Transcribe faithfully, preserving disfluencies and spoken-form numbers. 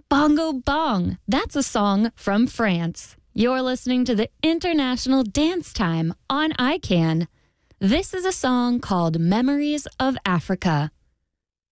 Bongo Bong. That's a song from France. You're listening to the International Dance Time on I CAN. This is a song called Memories of Africa.